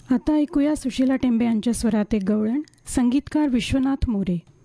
आता ऐकूया सुशीला टेंबे यांच्या स्वरात एक गवळण, संगीतकार विश्वनाथ मोरे.